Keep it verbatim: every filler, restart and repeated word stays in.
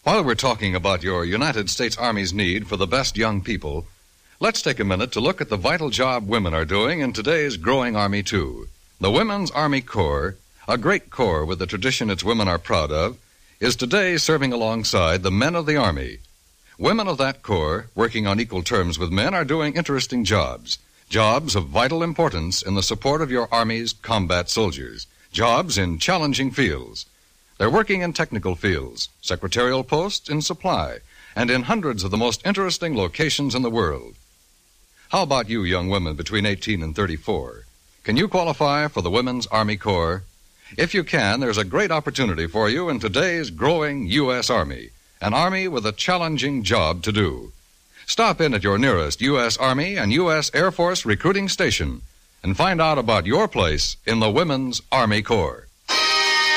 While we're talking about your United States Army's need for the best young people, let's take a minute to look at the vital job women are doing in today's growing Army, too. The Women's Army Corps, a great corps with a tradition its women are proud of, is today serving alongside the men of the Army. Women of that corps, working on equal terms with men, are doing interesting jobs. Jobs of vital importance in the support of your Army's combat soldiers. Jobs in challenging fields. They're working in technical fields, secretarial posts, in supply, and in hundreds of the most interesting locations in the world. How about you, young women between eighteen and thirty-four? Can you qualify for the Women's Army Corps? If you can, there's a great opportunity for you in today's growing U S. Army, an Army with a challenging job to do. Stop in at your nearest U S. Army and U S. Air Force recruiting station and find out about your place in the Women's Army Corps.